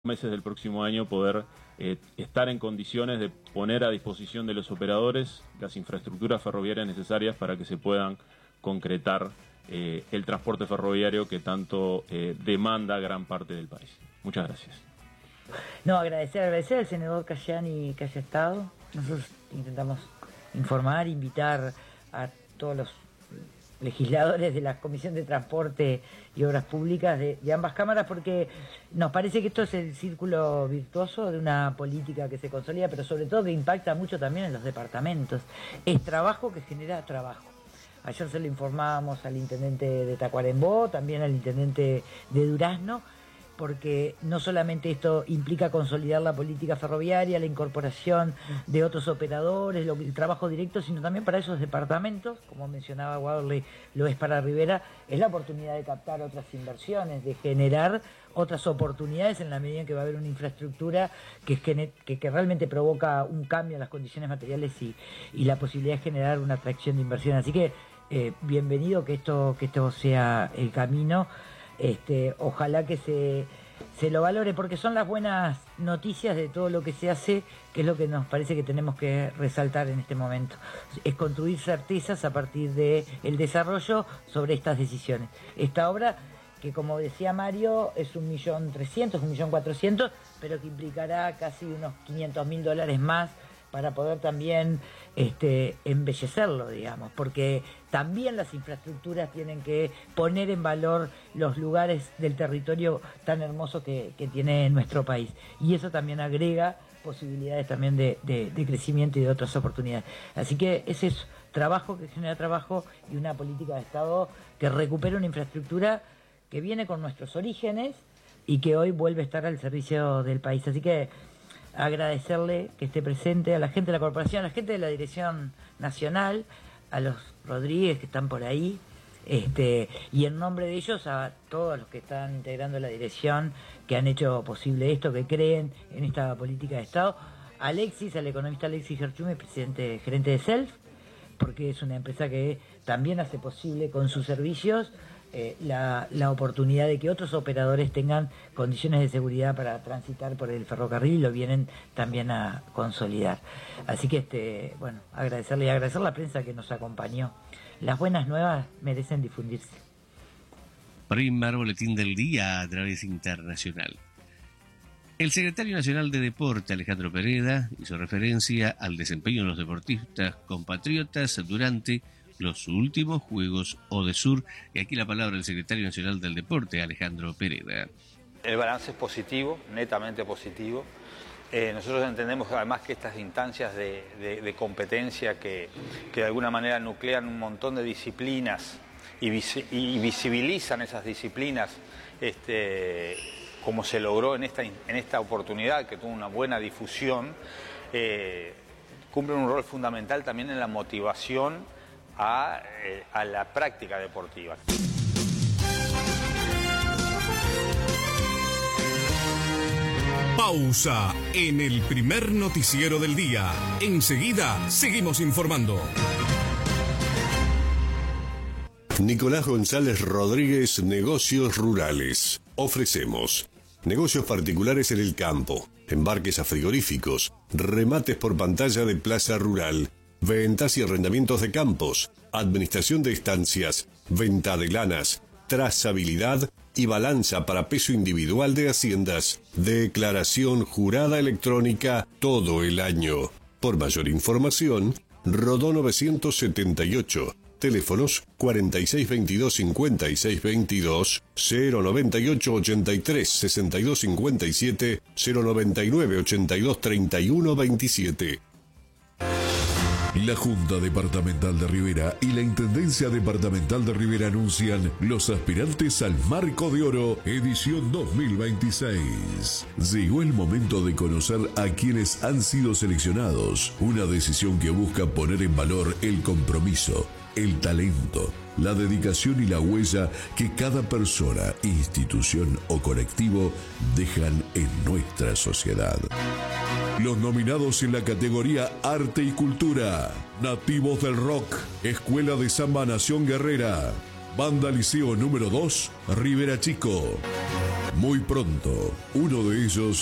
meses del próximo año poder estar en condiciones de poner a disposición de los operadores las infraestructuras ferroviarias necesarias para que se puedan concretar el transporte ferroviario que tanto demanda gran parte del país. Muchas gracias. No, agradecer al senador Cayani que haya estado. Nosotros intentamos informar, invitar a todos los legisladores de la Comisión de Transporte y Obras Públicas de ambas cámaras, porque nos parece que esto es el círculo virtuoso de una política que se consolida, pero sobre todo que impacta mucho también en los departamentos. Es trabajo que genera trabajo. Ayer se lo informábamos al intendente de Tacuarembó, también al intendente de Durazno, porque no solamente esto implica consolidar la política ferroviaria, la incorporación de otros operadores, el trabajo directo, sino también para esos departamentos, como mencionaba Wadley, lo es para Rivera, es la oportunidad de captar otras inversiones, de generar otras oportunidades en la medida en que va a haber una infraestructura que realmente provoca un cambio en las condiciones materiales y la posibilidad de generar una atracción de inversión. Así que bienvenido que esto sea el camino. Ojalá que se lo valore, porque son las buenas noticias de todo lo que se hace, que es lo que nos parece que tenemos que resaltar en este momento. Es construir certezas a partir del desarrollo sobre estas decisiones. Esta obra, que como decía Mario, es 1.300.000, 1.400.000, pero que implicará casi unos $500.000 más para poder también embellecerlo, digamos, porque también las infraestructuras tienen que poner en valor los lugares del territorio tan hermoso que tiene nuestro país, y eso también agrega posibilidades también de crecimiento y de otras oportunidades. Así que ese es trabajo que genera trabajo y una política de Estado que recupera una infraestructura que viene con nuestros orígenes y que hoy vuelve a estar al servicio del país. Así que agradecerle que esté presente a la gente de la corporación, a la gente de la Dirección Nacional, a los Rodríguez que están por ahí, y en nombre de ellos a todos los que están integrando la dirección, que han hecho posible esto, que creen en esta política de Estado. Alexis, al economista Alexis Gerchume, gerente de Self, porque es una empresa que también hace posible con sus servicios la oportunidad de que otros operadores tengan condiciones de seguridad para transitar por el ferrocarril, y lo vienen también a consolidar. Así que agradecerle y agradecer a la prensa que nos acompañó. Las buenas nuevas merecen difundirse. Primer boletín del día a través internacional. El secretario nacional de Deporte, Alejandro Pereda, hizo referencia al desempeño de los deportistas compatriotas durante los últimos Juegos ODESUR, y aquí la palabra del secretario nacional del Deporte, Alejandro Pereda. El balance es positivo, netamente positivo. Nosotros entendemos además que estas instancias de competencia que de alguna manera nuclean un montón de disciplinas y visibilizan esas disciplinas, como se logró en esta oportunidad, que tuvo una buena difusión, cumplen un rol fundamental también en la motivación a la práctica deportiva. Pausa en el primer noticiero del día. Enseguida seguimos informando. Nicolás González Rodríguez, Negocios Rurales. Ofrecemos negocios particulares en el campo, embarques a frigoríficos, remates por pantalla de plaza rural, ventas y arrendamientos de campos, administración de estancias, venta de lanas, trazabilidad y balanza para peso individual de haciendas, declaración jurada electrónica todo el año. Por mayor información, Rodó 978, teléfonos 4622-5622, 098-83-6257, 099-82-3127. La Junta Departamental de Rivera y la Intendencia Departamental de Rivera anuncian los aspirantes al Marco de Oro, edición 2026. Llegó el momento de conocer a quienes han sido seleccionados, una decisión que busca poner en valor el compromiso, el talento, la dedicación y la huella que cada persona, institución o colectivo dejan en nuestra sociedad. Los nominados en la categoría Arte y Cultura: Nativos del Rock, Escuela de Samba Nación Guerrera, Banda Liceo número 2, Rivera Chico. Muy pronto, uno de ellos